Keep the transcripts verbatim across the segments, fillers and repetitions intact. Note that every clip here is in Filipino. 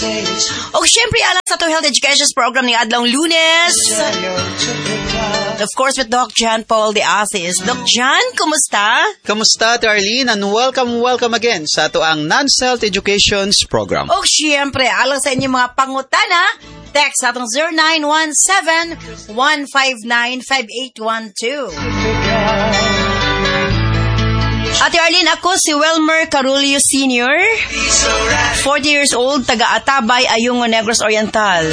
O syempre, alam sa to Health Education Program ni Adlong Lunes. Of course, with Doc John Paul de Asis. Doc John, kumusta? Kamusta, Arlene? And welcome, welcome again sa ato ang Nance Health Education Program. O syempre, alam sa inyo mga pangutana, text atong zero nine one seven, one five nine, five eight one two. Ate Arlene, ako si Wilmer Carulio Senior forty years old, taga-Atabay, Ayungo, Negros Oriental.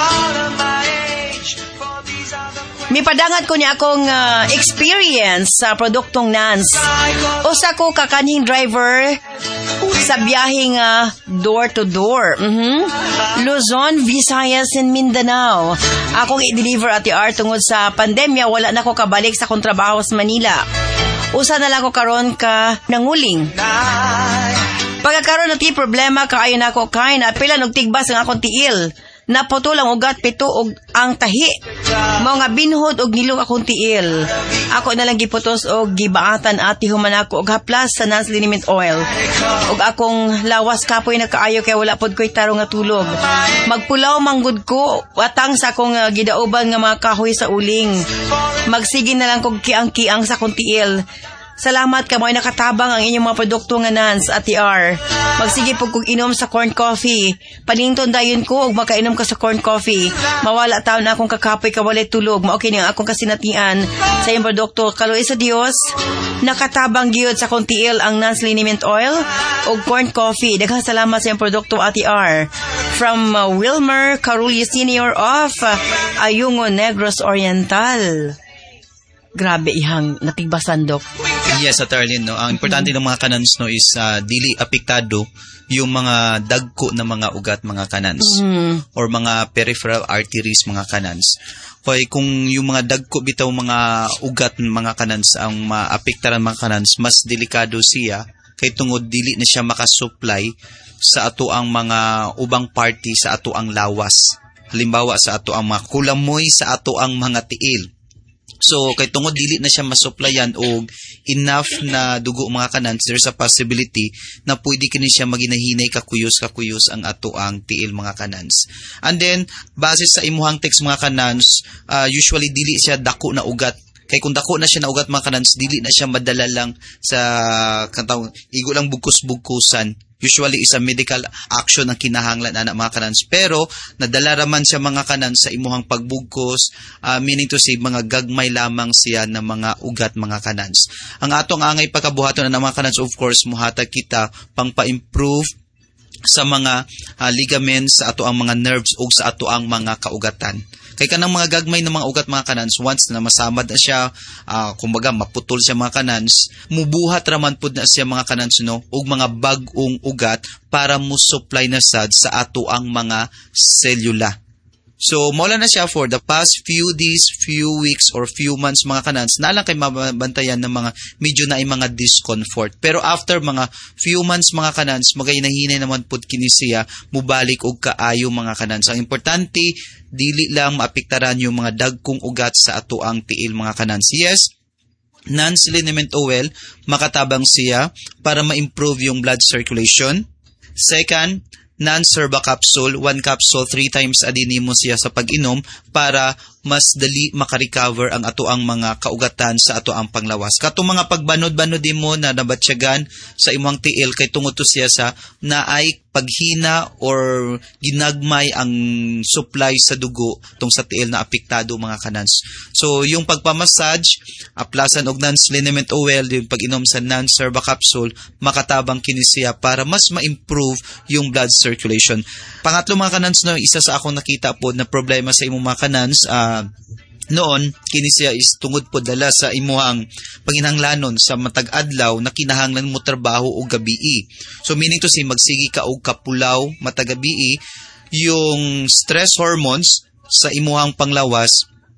Mipadangat ko niya akong uh, experience sa produktong Nance. Usa ko kakaning driver sa biyaheng uh, door-to-door. Mm-hmm. Luzon, Visayas, and Mindanao. Akong i-deliver at i-art tungod sa pandemya, wala na ko kabalik sa kontrabaho sa Manila. Usa na lang ko karon ka nanguling. Pagkakaroon na ti problema, kaayo na ako kain, apila og tigbas ang akong tiil. Naputol ang ugat pito og ang tahi. Mga binhod og nilog akong tiil. Ako na lang giputos og gibaatan ati human ako og haplas sa Nance Liniment Oil. Og akong lawas kapoy na kaayo kay wala pod ko'y tarong nga tulog. Magpulaw manggod ko watang sa akong uh, gidauban nga mga kahoy sa uling. Magsige na lang kog kiang-kiang sa akong tiil. Salamat ka mo'y nakatabang ang inyong mga produkto nga Nance at T R. Magsige po kong inom sa corn coffee. Paninton dayon ko og makainom ka sa corn coffee. Mawala taon na akong kakapoy kawalay tulog. Maokay niyang akong kasinatian sa iyong produkto. Kaluoy sa Dios, nakatabang gyud sa akong tiil ang Nance Liniment Oil og corn coffee. Daghang salamat sa iyong produkto at T R. From uh, Wilmer Carulio Senior of uh, Ayungo, Negros Oriental. Grabe ihang natigbasan, Dok. Yes, at Arlene, no? Ang importante mm-hmm. ng mga kanans no is uh, dili apektado yung mga dagko na mga ugat mga kanans mm-hmm. or mga peripheral arteries mga kanans. Kaya kung yung mga dagko bitaw mga ugat mga kanans ang maapektaran mga kanans, mas delikado siya kay tungod dili na siya makasupply sa ato ang mga ubang party sa ato ang lawas. Halimbawa sa ato ang mga kulamoy sa ato ang mga tiil. So, kay tungod dili na siya masupplyan og enough na dugo mga kanans, there's a possibility na pwede kini siya maginahinay kakuyos-kakuyos ang ato ang tiil mga kanans. And then, base sa imuhang text mga kanans, uh, usually dili siya dako na ugat. Kay kung dako na siya na ugat mga kanans, dili na siya madala lang sa kantawang igo lang bugkos-bugkusan. Usually is a medical action ang kinahanglan ana mga kanans. Pero nadala raman siya mga kanans sa imuhang pagbugkos, uh, meaning to say mga gagmay lamang siya na mga ugat mga kanans. Ang atong angay pagkabuhaton na mga kanans, of course, muhatag kita pang pa-improve sa mga uh, ligaments, sa ato ang mga nerves o sa ato ang mga kaugatan. Kay kanang mga gagmay na mga ugat mga kanans, once na masamad na siya, uh, kumbaga maputol siya mga kanans, mubuhat raman pud na siya mga kanans no, og mga bag-ong ugat para mo supply na sad sa ato ang mga selula. So, mawala na siya for the past few days, few weeks, or few months mga kanans, na lang kay mabantayan ng mga medyo na ay mga discomfort. Pero after mga few months mga kanans, magaynahinay naman pud kini siya, mubalik og kaayo mga kanans. Ang importante, dili lang maapektaran yung mga dagkong ugat sa ato ang tiil mga kanans. Yes, Nance Liniment Oil, makatabang siya para ma-improve yung blood circulation. Second, Nance Herba Capsule, one capsule, three times a day mo siya sa pag-inom para mas dali makarecover ang ato ang mga kaugatan sa ato ang panglawas. Kato mga pagbanod-banod mo na nabatsyagan sa imong tiil kay tungod to siya sa naay paghina or ginagmay ang supply sa dugo tong sa tiil na apektado mga kanans. So yung pagpamassage, aplasan og Nance Liniment Oil, yung pag-inom sa Nance Herba Capsule, makatabang kini siya para mas ma-improve yung blood circulation. Pangatlo mga kanans, no, isa sa akong nakita po na problema sa imong mga kanans, uh, noon, kini siya is tungod po dala sa imuhang panginahanglanon sa matag adlaw na kinahanglan mo trabaho o gabii. So meaning to say, magsigi ka og kapulaw matag gabii, yung stress hormones sa imuhang panglawas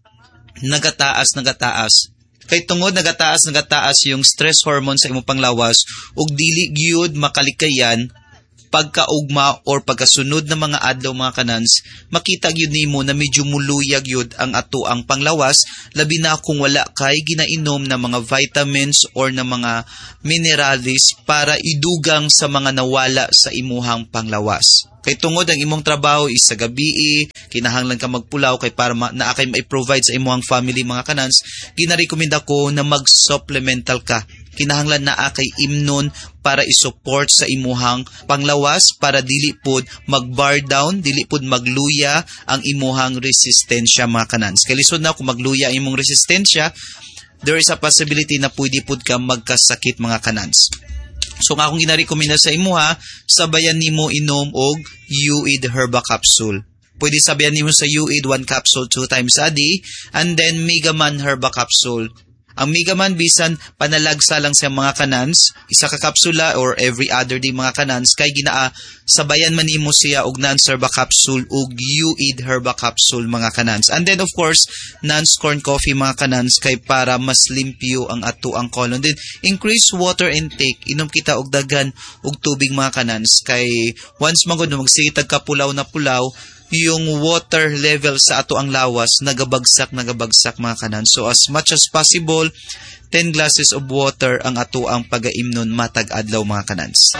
nagataas nagataas. Kay tungod nagataas nagataas yung stress hormone sa imong panglawas ug dili gyud makalikayan pagkaugma or pagkasunod ng mga adlaw mga kanans, makita gyud nimo na medyo muluyag gyud ang ato ang panglawas, labi na kung wala kay ginainom na mga vitamins or na mga minerals para idugang sa mga nawala sa imuhang panglawas. Kay tungod ang imong trabaho is sa gabi, kinahanglan ka magpulaw kay para ma- naa kay mai-provide sa imong family mga kanans, ginarekomenda ko na mag-supplemental ka. Kinahanglan naa kay imnon para i-support sa imuhang panglawas para dili pod mag-bar down, dili pod magluya ang imuhang resistensya mga kanans. Kay lisod na kung magluya ang imong resistensya, there is a possibility na pwede pod ka magkasakit mga kanans. So nga akong ginarekomenda sa imuha, sabayan nimo inom og U I D Herba Capsule. Pwede sabayan nimo sa U I D one capsule two times a day, and then Megaman Herba Capsule. Ang Megaman bisan panalagsa lang sa mga kanans, isa ka kapsula or every other day mga kanans, kay ginaa sabayan man nimo siya og Nance Herba Capsule ug U I D Herba Capsule mga kanans. And then of course, Nance Corn Coffee mga kanans, kay para mas limpyo ang ato ang colon. Then increase water intake, inom kita og dagan og tubig mga kanans, kay once magud magsitag ka pulaw na pulaw, yung water level sa ato ang lawas nagabagsak nagabagsak mga kanan. So as much as possible, ten glasses of water ang ato ang pagaimnon matag adlaw mga kanans.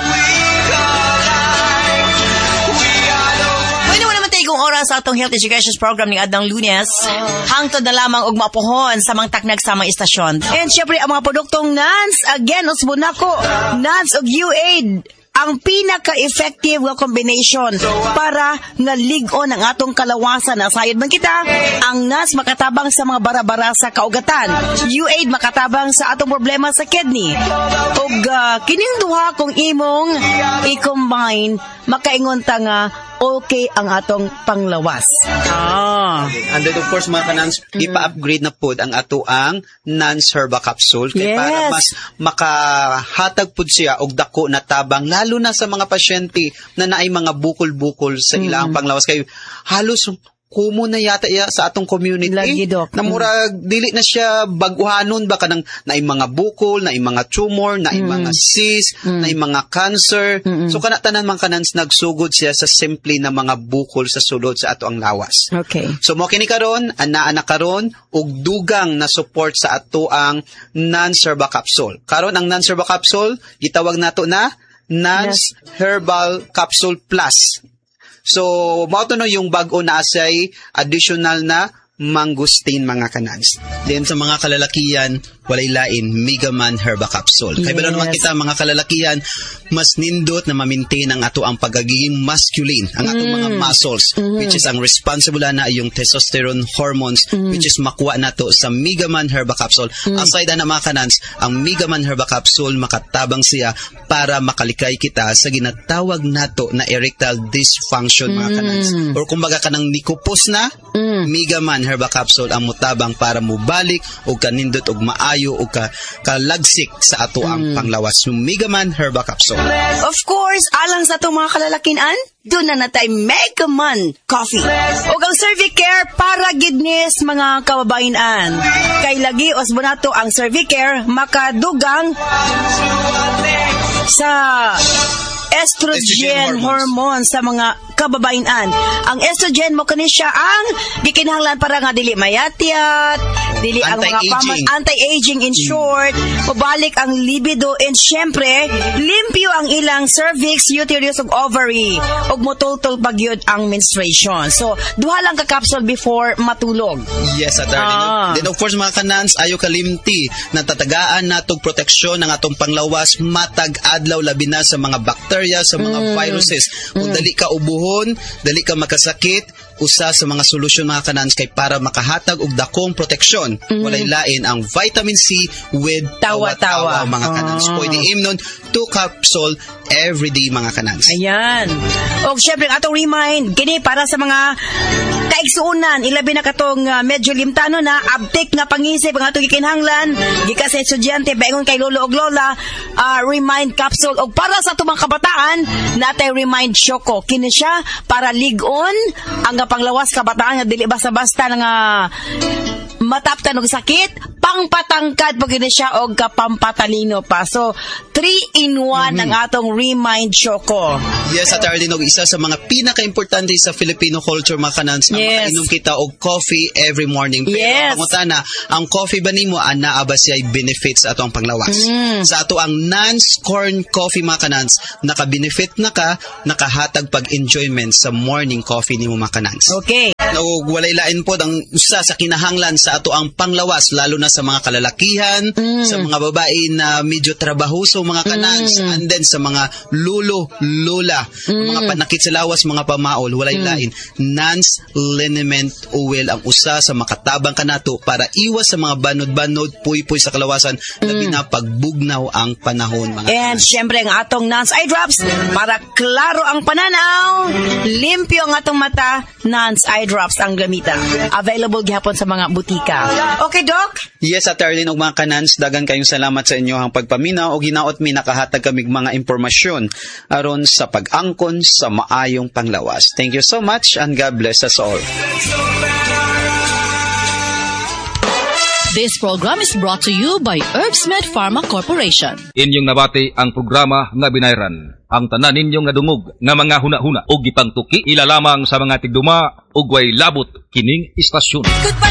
Pwede mo naman tayo kung oras sa atong health education program ni Adang Lunes. Hangtod na lamang og mapuhon sa mga taknag sa mga istasyon. And syempre ang mga produktong Nance, again, usbon nako, Nance og U A I D, ang pinaka-effective nga combination para nga ligon ang atong kalawasan. Nasayod man kita, ang Nance makatabang sa mga bara-bara sa kaugatan. U A I D makatabang sa atong problema sa kidney. Ug uh, kining duha kung imong i-combine, makaingon ta nga okay ang atong panglawas. Ah. And then of course mga kanans, mm. ipa-upgrade na pod ang ato ang Nance Herba Capsule kay yes. para mas makahatag pod siya og dako na tabang, lalo na sa mga pasyente na naay mga bukol-bukol sa mm. ilang panglawas, kay halos kumo na yata iya sa atong community. Lagi, Doc. Na murag dili na siya baguhanon ba kanang naay mga bukol, naay mga tumor, naay mm. mga cyst, mm. naay mga cancer. Mm-mm. So kana tanan man kanans nagsugod siya sa simple na mga bukol sa sulod sa ato ang lawas. Okay. So mo kini karon, anaa na karon og dugang na support sa ato ang Nance Herba Capsule. Karon ang Nance Herba Capsule gitawag nato na Nance yes. Herbal Capsule Plus. So, mao to no yung bag-o na asay additional na mangustin mga kanans. Then sa mga kalalakihan, walay lain, Megaman Herba Capsule. Yes. Kaya ba naman kita mga kalalakihan, mas nindot na ma-maintain ang ato ang pagiging masculine, ang ato mm. mga muscles, mm. which is ang responsible na yung testosterone hormones, mm. which is makuha nato sa Megaman Herba Capsule. Mm. Aside na mga kanans, ang Megaman Herba Capsule makatabang siya para makalikay kita sa ginatawag nato na erectile dysfunction mga mm. kanans. Or kumbaga kanang nikupos na, mm. Megaman Herba Capsule ang mutabang para mubalik o kanindot og maayo o ka kalagsik sa ato ang mm. panglawas. Yung Megaman Herba Capsule. Of course, alang sa itong mga kalalakinan, doon na natay Megaman Coffee. O ang Cervicare para gidnis mga kababayan. Kay lagi osbonato ang Cervicare makadugang sa estrogen, estrogen hormone sa mga kababayan. Ang estrogen mo kani siya ang gikinahanglan para nga dili mayatyat, dili ang mga pama, anti-aging in short, mabalik ang libido, and syempre limpyo ang ilang cervix, uterus ug ovary, ug motultol pagyud ang menstruation. So duha lang ka capsule before matulog. Yes, at ah. Then of course mga kanans, ayo kalimti na tatagaan natog proteksyon ng atong panglawas matag adlaw labi na sa mga bacteria, sa mga mm. viruses. Kung mm. dali ka ubuhon, dali ka makasakit, usa sa mga solusyon mga kanans kay para makahatag og dakong proteksyon. Mm. Walay lain ang vitamin C with tawa-tawa mga kanans. Oh. Pwede imnon two capsule every day mga kanans. Ayan. O syempre atong remind, kini para sa mga kaigsuunan, ilabi na katong uh, medyo limtano na abtik nga pangisip ang atong gikinahanglan gikan sa estudyante baingon kay lolo og lola, uh, remind capsule. Og para sa atong mga kabataan, natay remind Choco. Kini siya para ligon ang panglawas kabataan nga dili basta-basta nga mataptan og sakit, pangpatangkad pag gini siya og kapampatalino pa. So, three in one mm-hmm. ang atong Remind Choco. Yes, Ate Arlene, og isa sa mga pinaka-importante sa Filipino culture, mga kanans, ang Yes. makainom kita og coffee every morning. Pero Yes. ang pangutana, ang coffee ba nimo ana ba siya benefits sa ato ang panglawas? Mm. Sa ato ang Nance corn coffee, mga kanans, naka-benefit na ka, nakahatag pag-enjoyment sa morning coffee nimo, mga kanans. Okay. O walay lain po ang usa sa kinahanglan sa ato ang panglawas, lalo na sa mga kalalakihan, Mm. sa mga babae na medyo trabahoso, mga kanans, Mm. and then sa mga lulo, lola, Mm. mga panakit sa lawas, mga pamaol, walay lain. Nance liniment oil ang usa sa makatabang kanato para iwas sa mga banod-banod, puy-puy sa kalawasan, labi na pagbugnaw ang panahon, mga And kanans. syempre ang atong Nance Eye Drops para klaro ang pananaw, limpyo ang atong mata, Nance Eye Drops ang gamita. Available gihapon sa mga butika. Okay, Doc? Yes, Ate Arlene, og mga kanans, dagan kayong salamat sa inyo ang pagpaminaw og hinaot mi nakahatag kamig mga impormasyon aron sa pag-angkon sa maayong panglawas. Thank you so much and God bless us all. This program is brought to you by Herbsmed Pharma Corporation. Inyong nabati ang programa nga binayran. Ang tanan ninyong nga dungog nga mga huna-huna o gipangtuki ilalamang sa mga tigduma ug way labot kining istasyon.